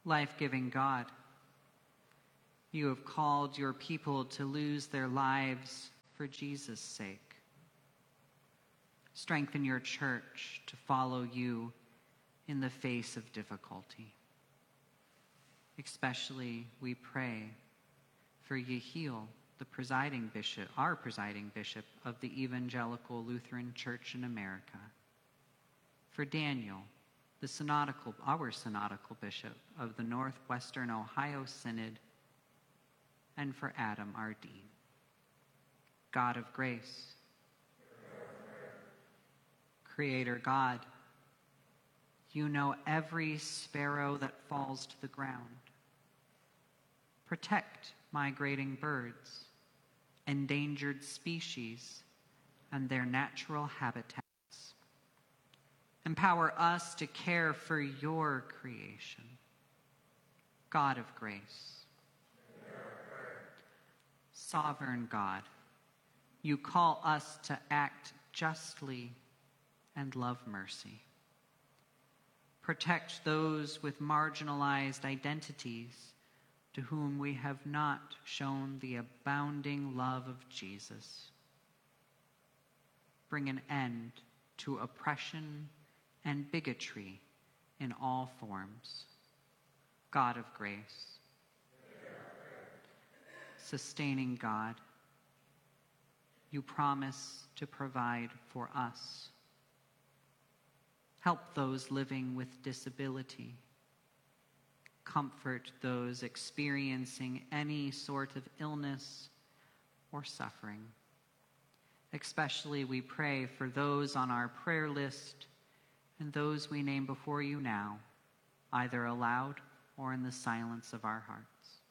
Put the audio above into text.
Life-giving God, you have called your people to lose their lives for Jesus' sake. Strengthen your church to follow you in the face of difficulty. Especially, we pray for Yehiel, the presiding bishop, our presiding bishop of the Evangelical Lutheran Church in America. For Daniel, our synodical bishop of the Northwestern Ohio Synod. And for Adam, our dean. God of grace, Creator God, you know every sparrow that falls to the ground. Protect migrating birds, endangered species, and their natural habitats. Empower us to care for your creation. God of grace, sovereign God, you call us to act justly and love mercy. Protect those with marginalized identities to whom we have not shown the abounding love of Jesus. Bring an end to oppression and bigotry in all forms. God of grace, sustaining God, you promise to provide for us. Help those living with disability. Comfort those experiencing any sort of illness or suffering. Especially we pray for those on our prayer list and those we name before you now, either aloud or in the silence of our hearts.